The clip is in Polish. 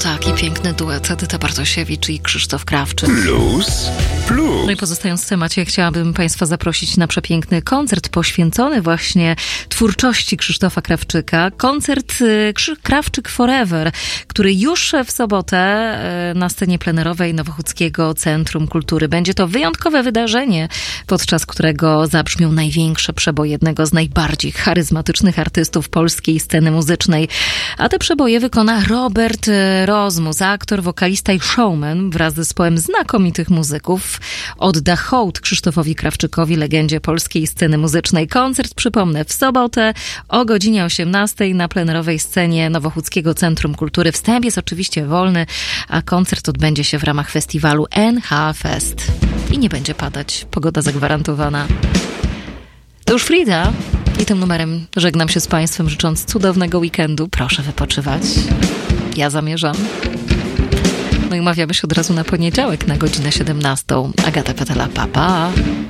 Taki piękny duet Edyta Bartosiewicz i Krzysztof Krawczyk. Plus. No i pozostając w temacie, chciałabym Państwa zaprosić na przepiękny koncert poświęcony właśnie twórczości Krzysztofa Krawczyka. Koncert Krawczyk Forever, który już w sobotę na scenie plenerowej Nowochódzkiego Centrum Kultury. Będzie to wyjątkowe wydarzenie, podczas którego zabrzmią największe przeboje jednego z najbardziej charyzmatycznych artystów polskiej sceny muzycznej. A te przeboje wykona Robert Rozmus, aktor, wokalista i showman wraz z zespołem znakomitych muzyków. Odda hołd Krzysztofowi Krawczykowi, legendzie polskiej sceny muzycznej. Koncert, przypomnę, w sobotę o godzinie 18 na plenerowej scenie Nowochódzkiego Centrum Kultury. Wstęp jest oczywiście wolny, a koncert odbędzie się w ramach festiwalu NH Fest. I nie będzie padać, pogoda zagwarantowana. To już Frida i tym numerem żegnam się z Państwem, życząc cudownego weekendu. Proszę wypoczywać. Ja zamierzam. No i umawiamy się od razu na poniedziałek na godzinę 17. Agata Petela, pa, pa.